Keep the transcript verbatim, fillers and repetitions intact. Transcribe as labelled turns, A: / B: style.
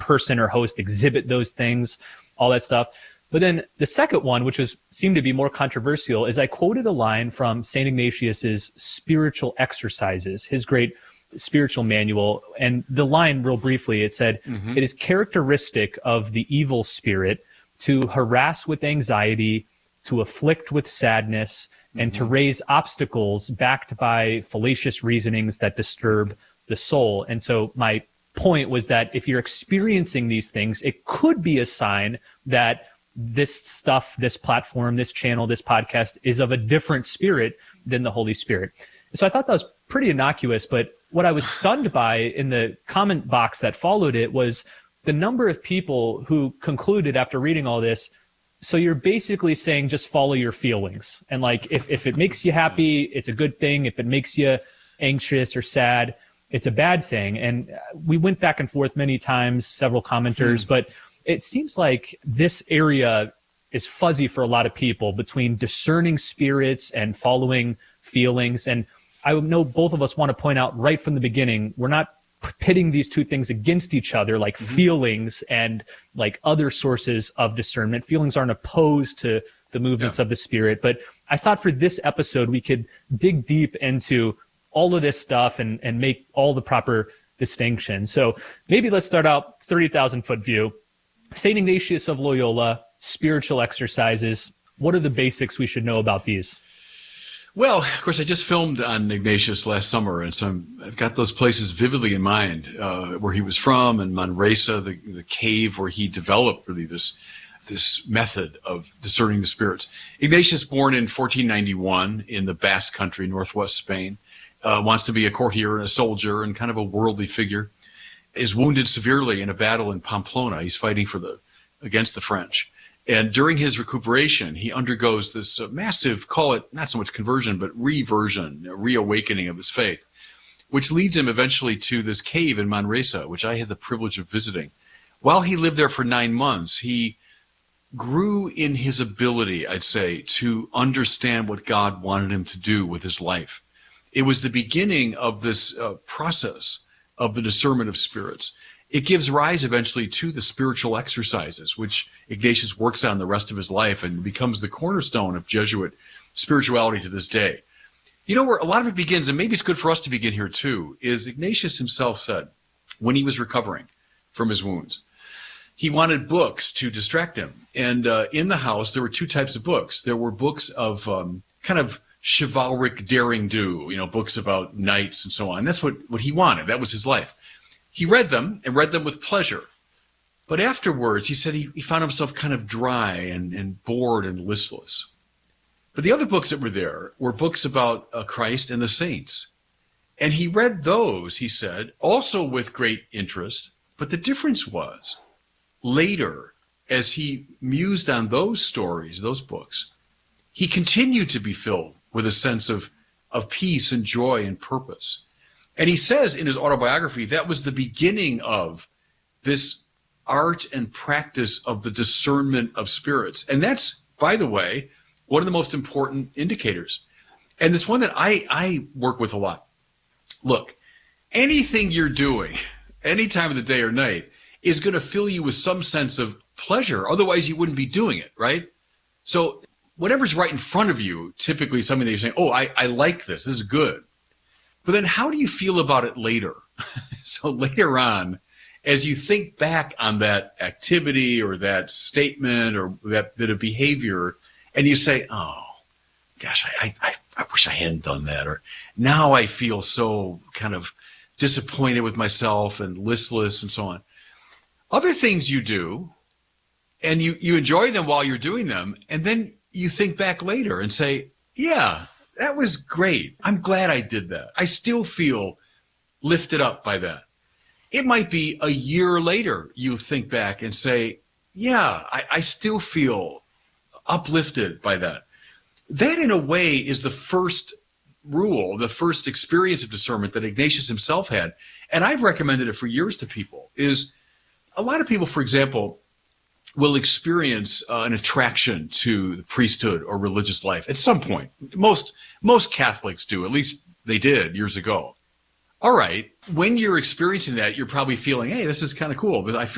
A: person or host exhibit those things, all that stuff. But then the second one, which was seemed to be more controversial, is I quoted a line from Saint Ignatius's Spiritual Exercises, his great spiritual manual. And the line, real briefly, it said, mm-hmm. It is characteristic of the evil spirit to harass with anxiety, to afflict with sadness, and mm-hmm. to raise obstacles backed by fallacious reasonings that disturb the soul. And so my point was that if you're experiencing these things, it could be a sign that this stuff, this platform, this channel, this podcast is of a different spirit than the Holy Spirit. So I thought that was pretty innocuous, but what I was stunned by in the comment box that followed it was the number of people who concluded after reading all this, so you're basically saying just follow your feelings. And like, if, if it makes you happy, it's a good thing. If it makes you anxious or sad, it's a bad thing. And we went back and forth many times, several commenters, hmm. but it seems like this area is fuzzy for a lot of people between discerning spirits and following feelings. And I know both of us want to point out right from the beginning, we're not pitting these two things against each other, like mm-hmm. feelings and like other sources of discernment. Feelings aren't opposed to the movements yeah. of the spirit. But I thought for this episode, we could dig deep into all of this stuff and, and make all the proper distinctions. So maybe let's start out thirty thousand foot view. Saint Ignatius of Loyola, Spiritual Exercises. What are the basics we should know about these?
B: Well, of course, I just filmed on Ignatius last summer, and so I'm, I've got those places vividly in mind, uh, where he was from, and Manresa, the, the cave where he developed really this this method of discerning the spirits. Ignatius, born in fourteen ninety-one in the Basque Country, northwest Spain, uh, wants to be a courtier and a soldier and kind of a worldly figure, is wounded severely in a battle in Pamplona. He's fighting for the against the French. And during his recuperation, he undergoes this uh, massive, call it not so much conversion, but reversion, reawakening of his faith, which leads him eventually to this cave in Manresa, which I had the privilege of visiting. While he lived there for nine months, he grew in his ability, I'd say, to understand what God wanted him to do with his life. It was the beginning of this uh, process of the discernment of spirits. It gives rise eventually to the spiritual exercises, which Ignatius works on the rest of his life and becomes the cornerstone of Jesuit spirituality to this day. You know, where a lot of it begins, and maybe it's good for us to begin here too, is Ignatius himself said, when he was recovering from his wounds, he wanted books to distract him. And uh, in the house, there were two types of books. There were books of um, kind of chivalric daring do, you know, books about knights and so on. That's what, what he wanted. That was his life. He read them and read them with pleasure. But afterwards, he said he, he found himself kind of dry and, and bored and listless. But the other books that were there were books about uh, Christ and the saints. And he read those, he said, also with great interest. But the difference was, later, as he mused on those stories, those books, he continued to be filled with a sense of, of peace and joy and purpose. And he says in his autobiography, that was the beginning of this art and practice of the discernment of spirits. And that's, by the way, one of the most important indicators. And it's one that I, I work with a lot. Look, anything you're doing, any time of the day or night, is going to fill you with some sense of pleasure. Otherwise, you wouldn't be doing it, right? So whatever's right in front of you, typically something that you're saying, oh, I, I like this, this is good. But then how do you feel about it later? So later on, as you think back on that activity or that statement or that bit of behavior, and you say, oh, gosh, I, I, I wish I hadn't done that. Or now I feel so kind of disappointed with myself and listless and so on. Other things you do, and you, you enjoy them while you're doing them, and then you think back later and say, yeah, that was great. I'm glad I did that. I still feel lifted up by that. It might be a year later you think back and say, yeah, I, I still feel uplifted by that. That, in a way, is the first rule, the first experience of discernment that Ignatius himself had. And I've recommended it for years to people, is a lot of people, for example, will experience uh, an attraction to the priesthood or religious life at some point. Most most Catholics do, at least they did years ago. All right, when you're experiencing that, you're probably feeling, hey, this is kind of cool. I feel